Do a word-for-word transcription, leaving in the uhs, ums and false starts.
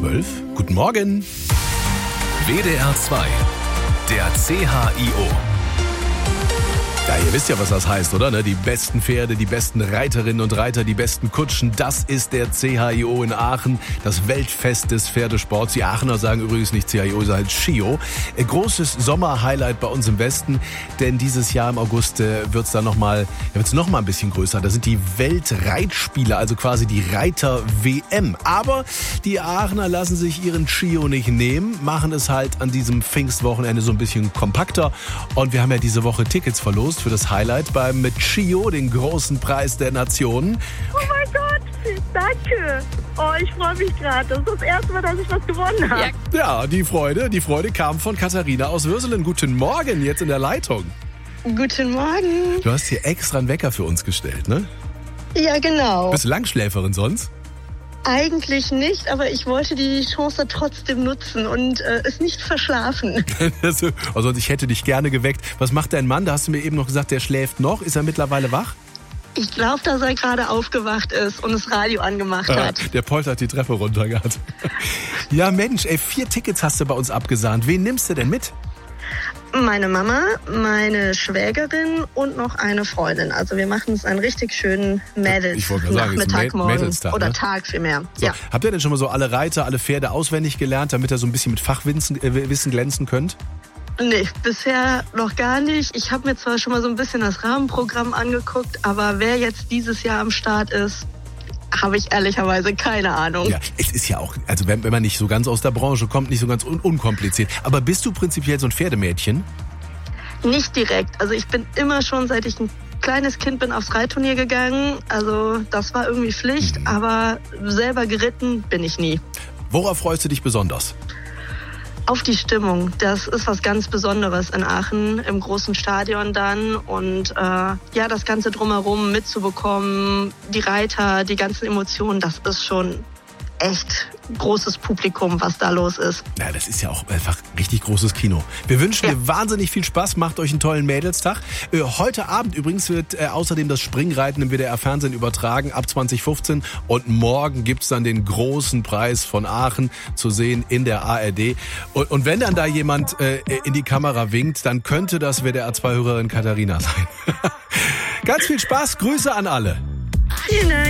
zwölf. Guten Morgen. W D R zwei, der C H I O. Ja, ihr wisst ja, was das heißt, oder? Die besten Pferde, die besten Reiterinnen und Reiter, die besten Kutschen. Das ist der C H I O in Aachen, das Weltfest des Pferdesports. Die Aachener sagen übrigens nicht C H I O, sondern Schio. Großes Sommerhighlight bei uns im Westen, denn dieses Jahr im August wird es dann nochmal wird's noch mal ein bisschen größer. Da sind die Weltreitspiele, also quasi die Reiter-W M. Aber die Aachener lassen sich ihren Schio nicht nehmen, machen es halt an diesem Pfingstwochenende so ein bisschen kompakter. Und wir haben ja diese Woche Tickets verlost für das Highlight beim Schio, den großen Preis der Nationen. Oh mein Gott, danke. Oh, ich freue mich gerade. Das ist das erste Mal, dass ich was gewonnen habe. Ja. ja, die Freude, die Freude kam von Katharina aus Würselen. Guten Morgen, jetzt in der Leitung. Guten Morgen. Du hast hier extra einen Wecker für uns gestellt, ne? Ja, genau. Bist du Langschläferin sonst? Eigentlich nicht, aber ich wollte die Chance trotzdem nutzen und äh, es nicht verschlafen. Also ich hätte dich gerne geweckt. Was macht dein Mann? Da hast du mir eben noch gesagt, der schläft noch. Ist er mittlerweile wach? Ich glaube, dass er gerade aufgewacht ist und das Radio angemacht ah, hat. Der poltert die Treppe runter gehabt. Ja Mensch, ey, vier Tickets hast du bei uns abgesahnt. Wen nimmst du denn mit? Meine Mama, meine Schwägerin und noch eine Freundin. Also wir machen es einen richtig schönen Mädels-Nachmittag morgen. Mädelstag, oder ne? Tag vielmehr. So, ja. Habt ihr denn schon mal so alle Reiter, alle Pferde auswendig gelernt, damit ihr so ein bisschen mit Fachwissen äh, Wissen glänzen könnt? Nee, bisher noch gar nicht. Ich habe mir zwar schon mal so ein bisschen das Rahmenprogramm angeguckt, aber wer jetzt dieses Jahr am Start ist, habe ich ehrlicherweise keine Ahnung. Ja, es ist ja auch, also wenn, wenn man nicht so ganz aus der Branche kommt, nicht so ganz un- unkompliziert. Aber bist du prinzipiell so ein Pferdemädchen? Nicht direkt. Also ich bin immer schon, seit ich ein kleines Kind bin, aufs Reitturnier gegangen. Also das war irgendwie Pflicht, mhm. aber selber geritten bin ich nie. Worauf freust du dich besonders? Auf die Stimmung. Das ist was ganz Besonderes in Aachen, im großen Stadion dann. Und äh, ja, das Ganze drumherum mitzubekommen, die Reiter, die ganzen Emotionen, das ist schon echt großes Publikum, was da los ist. Ja, das ist ja auch einfach richtig großes Kino. Wir wünschen ja. dir wahnsinnig viel Spaß, macht euch einen tollen Mädelstag. Äh, heute Abend übrigens wird äh, außerdem das Springreiten im W D R-Fernsehen übertragen, ab zwanzig fünfzehn. Und morgen gibt's dann den großen Preis von Aachen zu sehen in der A R D. Und, und wenn dann da jemand äh, in die Kamera winkt, dann könnte das W D R zwei Hörerin Katharina sein. Ganz viel Spaß, Grüße an alle. Vielen Dank.